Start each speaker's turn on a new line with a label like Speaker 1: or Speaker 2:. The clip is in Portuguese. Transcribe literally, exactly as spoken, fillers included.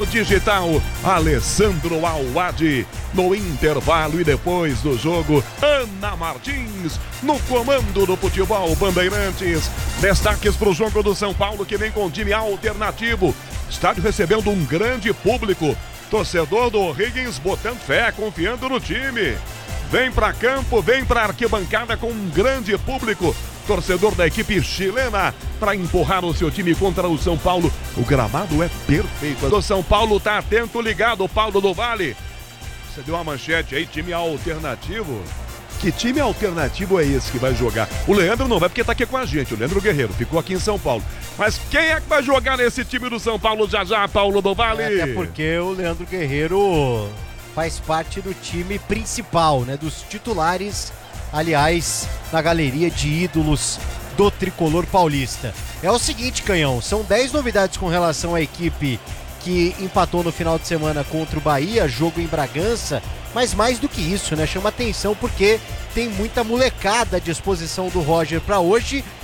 Speaker 1: digital, Alessandro Alwadi. No intervalo e depois do jogo, Ana Martins, no comando do futebol Bandeirantes. Destaques para o jogo do São Paulo, que vem com time alternativo. Estádio recebendo um grande público. Torcedor do O'Higgins botando fé, confiando no time. Vem para campo, vem para arquibancada com um grande público. Torcedor da equipe chilena para empurrar o seu time contra o São Paulo. O gramado é perfeito. O São Paulo tá atento, ligado, Paulo do Vale. Você deu uma manchete aí, time alternativo. Que time alternativo é esse que vai jogar? O Leandro não vai porque tá aqui com a gente, o Leandro Guerreiro, ficou aqui em São Paulo. Mas quem é que vai jogar nesse time do São Paulo já já, Paulo do Vale?
Speaker 2: É, até porque o Leandro Guerreiro faz parte do time principal, né? Dos titulares, aliás, na galeria de ídolos do tricolor paulista. É o seguinte, Canhão, são dez novidades com relação à equipe que empatou no final de semana contra o Bahia, jogo em Bragança, mas mais do que isso, né? Chama atenção porque tem muita molecada à disposição do Roger para hoje